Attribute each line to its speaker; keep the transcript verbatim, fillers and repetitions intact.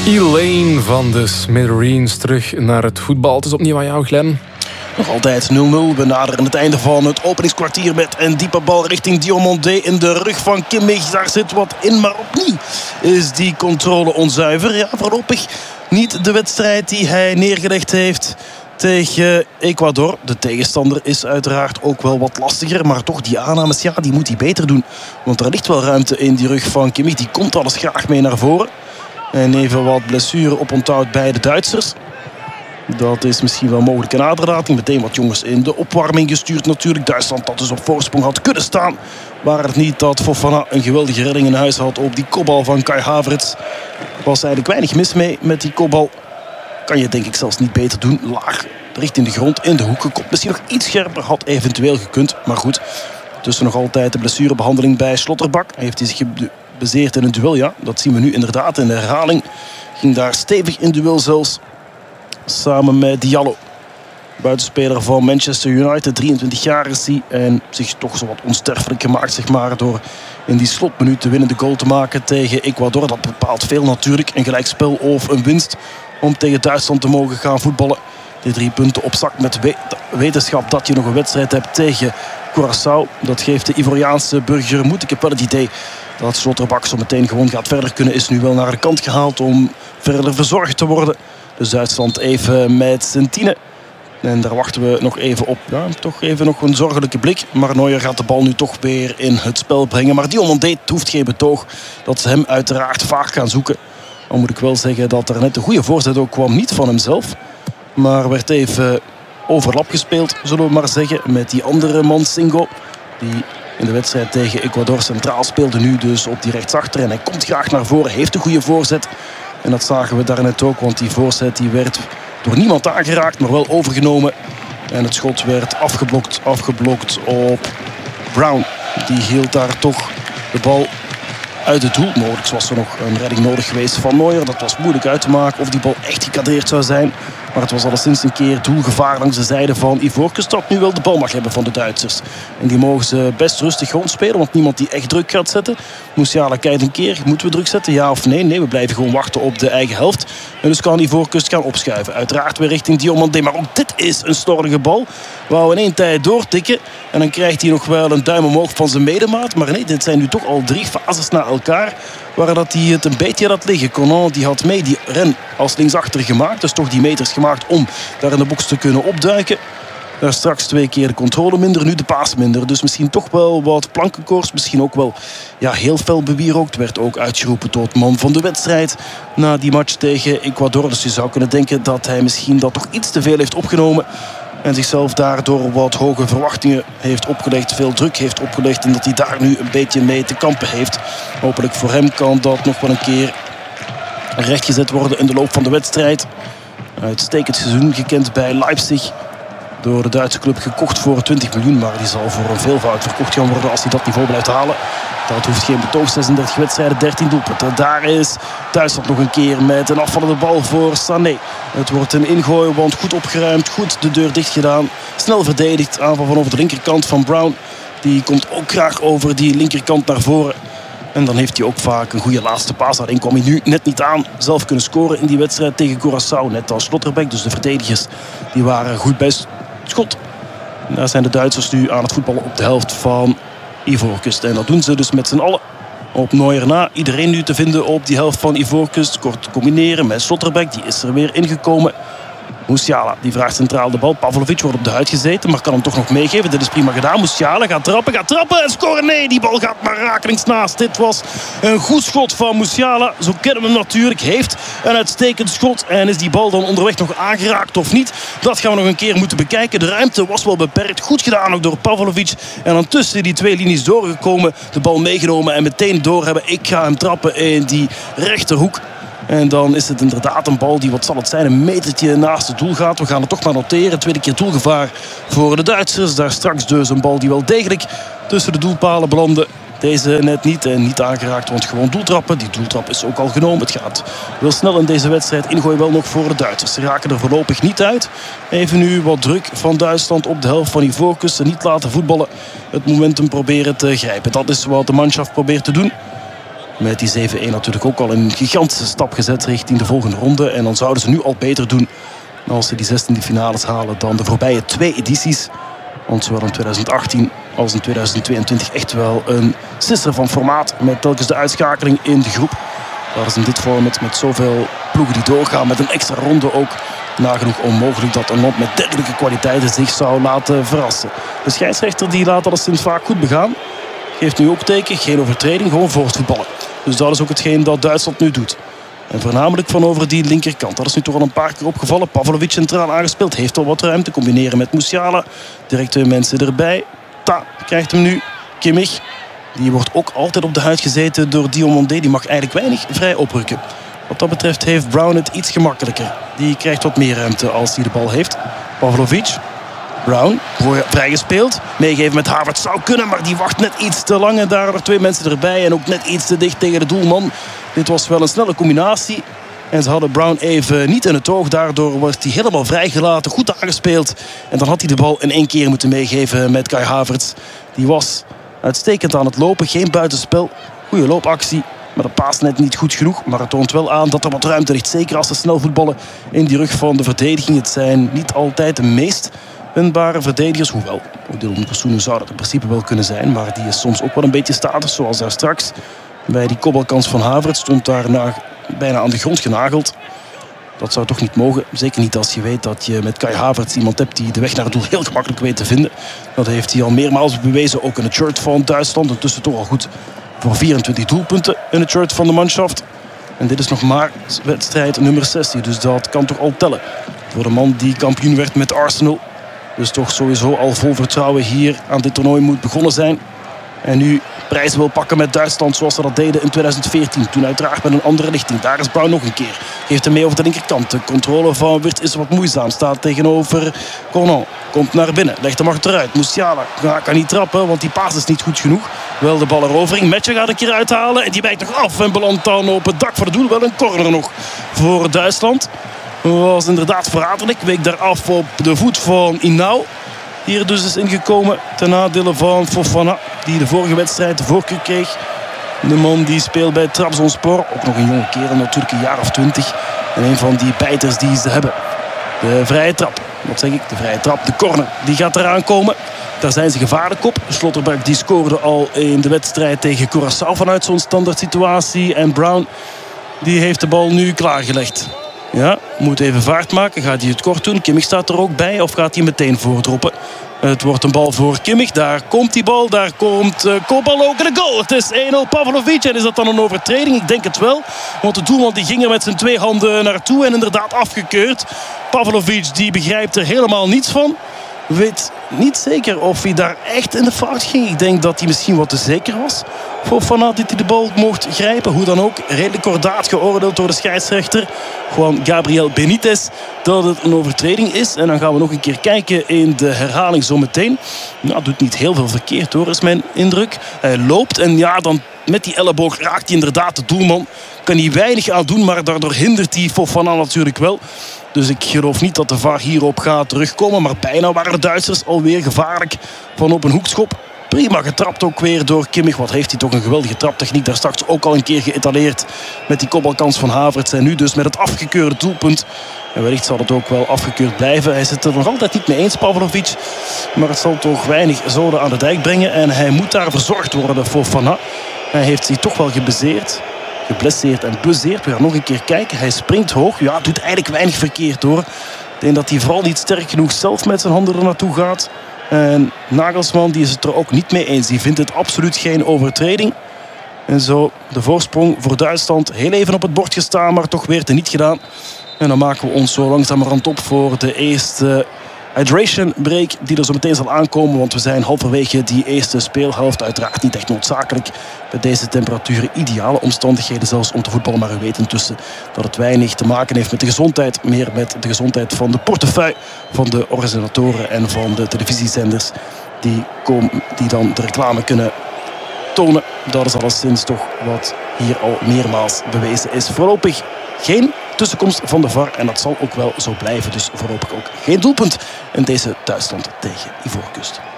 Speaker 1: Elaine van de Smithereens terug naar het voetbal. Het is opnieuw aan jou, Glenn.
Speaker 2: Nog altijd nul nul. We naderen het einde van het openingskwartier met een diepe bal richting Diomandé in de rug van Kimmich. Daar zit wat in, maar opnieuw is die controle onzuiver. Ja, voorlopig niet de wedstrijd die hij neergelegd heeft tegen Ecuador. De tegenstander is uiteraard ook wel wat lastiger, maar toch die aannames, ja, die moet hij beter doen. Want er ligt wel ruimte in die rug van Kimmich. Die komt alles graag mee naar voren. En even wat blessure op onthoud bij de Duitsers. Dat is misschien wel mogelijk een aderlating. Meteen wat jongens in de opwarming gestuurd natuurlijk. Duitsland dat dus op voorsprong had kunnen staan. Waar het niet dat Fofana een geweldige redding in huis had op die kopbal van Kai Havertz. Was eigenlijk weinig mis mee met die kopbal. Kan je denk ik zelfs niet beter doen. Laag, richting de grond, in de hoek gekopt. Misschien nog iets scherper had eventueel gekund. Maar goed, tussen nog altijd de blessurebehandeling bij Slotterbak. Heeft hij zich bezeerd in een duel, ja. Dat zien we nu inderdaad in de herhaling. Ging daar stevig in duel zelfs. Samen met Diallo. Buitenspeler van Manchester United. drieëntwintig jaar is hij. En zich toch zo wat onsterfelijk gemaakt, zeg maar. Door in die slotminuut de winnende goal te maken tegen Ecuador. Dat bepaalt veel natuurlijk. Een gelijkspel of een winst. Om tegen Duitsland te mogen gaan voetballen. Die drie punten op zak met wetenschap dat je nog een wedstrijd hebt tegen Curaçao. Dat geeft de Ivoriaanse burger moed. Ik heb wel het idee dat Slotterbak zo meteen gewoon gaat verder kunnen. Is nu wel naar de kant gehaald om verder verzorgd te worden. Dus Duitsland even met Sentine. En daar wachten we nog even op. Ja, toch even nog een zorgelijke blik. Maar Neuer gaat de bal nu toch weer in het spel brengen. Maar Diomandé hoeft geen betoog. Dat ze hem uiteraard vaak gaan zoeken. Dan moet ik wel zeggen dat er net een goede voorzet ook kwam. Niet van hemzelf. Maar werd even overlap gespeeld, zullen we maar zeggen. Met die andere man, Singo. Die in de wedstrijd tegen Ecuador centraal speelde. Nu dus op die rechtsachter. En hij komt graag naar voren. Heeft een goede voorzet. En dat zagen we daarnet ook. Want die voorzet die werd door niemand aangeraakt. Maar wel overgenomen. En het schot werd afgeblokt. Afgeblokt op Brown. Die hield daar toch de bal uit het doel. Mogelijk was er nog een redding nodig geweest van Neuer. Dat was moeilijk uit te maken of die bal echt gekadeerd zou zijn. Maar het was alleszins een keer doelgevaar langs de zijde van Ivoorkust. Dat nu wel de bal mag hebben van de Duitsers. En die mogen ze best rustig rondspelen. Want niemand die echt druk gaat zetten. Musiala kijkt een keer. Moeten we druk zetten? Ja of nee? Nee, we blijven gewoon wachten op de eigen helft. En dus kan Ivoorkust gaan opschuiven. Uiteraard weer richting Diomandé. Maar ook dit is een storige bal. Wou in één tijd doortikken. En dan krijgt hij nog wel een duim omhoog van zijn medemaat. Maar nee, dit zijn nu toch al drie fases na elkaar. Waar dat hij het een beetje had liggen. Conan die had mee die ren als linksachter gemaakt. Dus toch die meters gemaakt om daar in de box te kunnen opduiken. Daar straks twee keer de controle minder, nu de paas minder. Dus misschien toch wel wat plankenkoers. Misschien ook wel ja, heel fel bewierookt. Werd ook uitgeroepen tot man van de wedstrijd na die match tegen Ecuador. Dus je zou kunnen denken dat hij misschien dat toch iets te veel heeft opgenomen. En zichzelf daardoor wat hoge verwachtingen heeft opgelegd. Veel druk heeft opgelegd. En dat hij daar nu een beetje mee te kampen heeft. Hopelijk voor hem kan dat nog wel een keer rechtgezet worden in de loop van de wedstrijd. Uitstekend seizoen gekend bij Leipzig. Door de Duitse club gekocht voor twintig miljoen. Maar die zal voor een veelvoud verkocht gaan worden als hij dat niveau blijft halen. Dat hoeft geen betoog. zesendertig wedstrijden, dertien doelpunten. Daar is Duitsland nog een keer met een afvallende bal voor Sané. Het wordt een ingooi, want goed opgeruimd. Goed de deur dicht gedaan. Snel verdedigd. Aanval van over de linkerkant van Brown. Die komt ook graag over die linkerkant naar voren. En dan heeft hij ook vaak een goede laatste paas. Daarin kwam hij nu net niet aan. Zelf kunnen scoren in die wedstrijd tegen Curaçao. Net als Slotterbeck. Dus de verdedigers die waren goed bij schot. En daar zijn de Duitsers nu aan het voetballen op de helft van Ivoorkust. En dat doen ze dus met z'n allen. Op Neuer na. Iedereen nu te vinden op die helft van Ivoorkust. Kort combineren met Slotterbeck. Die is er weer ingekomen. Musiala, die vraagt centraal de bal. Pavlovic wordt op de huid gezeten, maar kan hem toch nog meegeven. Dit is prima gedaan. Musiala gaat trappen, gaat trappen en scoren. Nee, die bal gaat maar rakelings naast. Dit was een goed schot van Musiala. Zo kennen we hem natuurlijk. Heeft een uitstekend schot. En is die bal dan onderweg nog aangeraakt of niet? Dat gaan we nog een keer moeten bekijken. De ruimte was wel beperkt. Goed gedaan ook door Pavlovic. En dan tussen die twee linies doorgekomen. De bal meegenomen en meteen doorhebben. Ik ga hem trappen in die rechterhoek. En dan is het inderdaad een bal die, wat zal het zijn, een metertje naast het doel gaat. We gaan het toch maar noteren. Tweede keer doelgevaar voor de Duitsers. Daar straks dus een bal die wel degelijk tussen de doelpalen belandde. Deze net niet en niet aangeraakt, want gewoon doeltrappen. Die doeltrap is ook al genomen. Het gaat wel snel in deze wedstrijd. Ingooi wel nog voor de Duitsers. Ze raken er voorlopig niet uit. Even nu wat druk van Duitsland op de helft van Ivoorkust. En niet laten voetballen. Het momentum proberen te grijpen. Dat is wat de manschaft probeert te doen. Met die zeven een natuurlijk ook al een gigantische stap gezet richting de volgende ronde. En dan zouden ze nu al beter doen als ze die zestiende finales halen dan de voorbije twee edities. Want zowel in twintig achttien als in twintig tweeëntwintig echt wel een sisser van formaat. Met telkens de uitschakeling in de groep. Dat is in dit format met zoveel ploegen die doorgaan. Met een extra ronde ook nagenoeg onmogelijk dat een land met dergelijke kwaliteiten zich zou laten verrassen. De scheidsrechter die laat alleszins vaak goed begaan. Geeft nu ook teken, geen overtreding, gewoon voorvoetballen. Dus dat is ook hetgeen dat Duitsland nu doet. En voornamelijk van over die linkerkant. Dat is nu toch al een paar keer opgevallen. Pavlovic centraal aangespeeld, heeft al wat ruimte. Combineren met Musiala. Direct twee mensen erbij. Ta krijgt hem nu. Kimmich. Die wordt ook altijd op de huid gezeten door Diomandé. Die mag eigenlijk weinig vrij oprukken. Wat dat betreft heeft Brown het iets gemakkelijker. Die krijgt wat meer ruimte als hij de bal heeft. Pavlovic. Brown, vrijgespeeld. Meegeven met Havertz zou kunnen, maar die wacht net iets te lang. En daar waren twee mensen erbij en ook net iets te dicht tegen de doelman. Dit was wel een snelle combinatie. En ze hadden Brown even niet in het oog. Daardoor wordt hij helemaal vrijgelaten, goed aangespeeld. En dan had hij de bal in één keer moeten meegeven met Kai Havertz. Die was uitstekend aan het lopen, geen buitenspel. Goede loopactie, maar de paas net niet goed genoeg. Maar het toont wel aan dat er wat ruimte ligt. Zeker als ze snel voetballen in die rug van de verdediging. Het zijn niet altijd de meest winbare verdedigers. Hoewel, Odilon Kosounu zou dat in principe wel kunnen zijn. Maar die is soms ook wel een beetje statig. Zoals daar straks bij die kopbalkans van Havertz stond daar na, bijna aan de grond genageld. Dat zou toch niet mogen. Zeker niet als je weet dat je met Kai Havertz iemand hebt die de weg naar het doel heel gemakkelijk weet te vinden. Dat heeft hij al meermaals bewezen. Ook in het shirt van Duitsland. Intussen toch al goed voor vierentwintig doelpunten in het shirt van de Mannschaft. En dit is nog maar wedstrijd nummer zestig. Dus dat kan toch al tellen voor de man die kampioen werd met Arsenal. Dus toch sowieso al vol vertrouwen hier aan dit toernooi moet begonnen zijn. En nu prijs wil pakken met Duitsland zoals ze dat deden in twintig veertien. Toen uiteraard met een andere richting. Daar is Brown nog een keer. Geeft hem mee over de linkerkant. De controle van Wirtz is wat moeizaam. Staat tegenover Conan. Komt naar binnen. Legt hem achteruit. Musiala ja, kan niet trappen, want die paas is niet goed genoeg. Wel de ballerovering. Metje gaat een keer uithalen. En die wijkt nog af en belandt dan op het dak voor het doel. Wel een corner nog voor Duitsland. Was inderdaad verraderlijk. Week daar af op de voet van Inau. Hier dus is ingekomen ten nadele van Fofana. Die de vorige wedstrijd de voorkeur kreeg. De man die speelt bij Trabzonspor. Ook nog een jonge kerel, natuurlijk een jaar of twintig. En een van die bijters die ze hebben. De vrije trap. Wat zeg ik? De vrije trap. De corner. Die gaat eraan komen. Daar zijn ze gevaarlijk op. Slotterbeck die scoorde al in de wedstrijd tegen Curaçao vanuit zo'n standaard situatie. En Brown die heeft de bal nu klaargelegd. Ja, moet even vaart maken. Gaat hij het kort doen? Kimmich staat er ook bij. Of gaat hij meteen voordroppen? Het wordt een bal voor Kimmich. Daar komt die bal. Daar komt uh, kopbal ook in de goal. Het is één nul Pavlovic. En is dat dan een overtreding? Ik denk het wel. Want de doelman die ging er met zijn twee handen naartoe. En inderdaad afgekeurd. Pavlovic die begrijpt er helemaal niets van. Weet niet zeker of hij daar echt in de fout ging. Ik denk dat hij misschien wat te zeker was. Fofana dat hij de bal mocht grijpen. Hoe dan ook, redelijk kordaat geoordeeld door de scheidsrechter Juan Gabriel Benitez dat het een overtreding is. En dan gaan we nog een keer kijken in de herhaling zometeen. Nou, doet niet heel veel verkeerd hoor, is mijn indruk. Hij loopt en ja, dan met die elleboog raakt hij inderdaad de doelman. Kan hij weinig aan doen, maar daardoor hindert hij Fofana natuurlijk wel. Dus ik geloof niet dat de V A R hierop gaat terugkomen. Maar bijna waren de Duitsers alweer gevaarlijk van op een hoekschop. Prima getrapt ook weer door Kimmich. Wat heeft hij toch een geweldige traptechniek. Daar straks ook al een keer geëtaleerd met die kopbalkans van Havertz. En nu dus met het afgekeurde doelpunt. En wellicht zal het ook wel afgekeurd blijven. Hij zit er nog altijd niet mee eens, Pavlovic. Maar het zal toch weinig zoden aan de dijk brengen. En hij moet daar verzorgd worden voor Fofana. Hij heeft zich toch wel geblesseerd. Geblesseerd en bezeerd. We gaan nog een keer kijken. Hij springt hoog. Ja, doet eigenlijk weinig verkeerd hoor. Ik denk dat hij vooral niet sterk genoeg zelf met zijn handen er naartoe gaat. En Nagelsman die is het er ook niet mee eens. Die vindt het absoluut geen overtreding. En zo de voorsprong voor Duitsland heel even op het bord gestaan. Maar toch weer te niet gedaan. En dan maken we ons zo langzamerhand op voor de eerste hydration break die er zo meteen zal aankomen. Want we zijn halverwege die eerste speelhelft. Uiteraard niet echt noodzakelijk bij deze temperaturen. Ideale omstandigheden zelfs om te voetballen. Maar u weet intussen dat het weinig te maken heeft met de gezondheid. Meer met de gezondheid van de portefeuille van de organisatoren en van de televisiezenders. Die, komen, die dan de reclame kunnen tonen. Dat is alleszins toch wat hier al meermaals bewezen is. Voorlopig geen tussenkomst van de V A R. En dat zal ook wel zo blijven. Dus voorlopig ook geen doelpunt in deze Duitsland tegen Ivoorkust.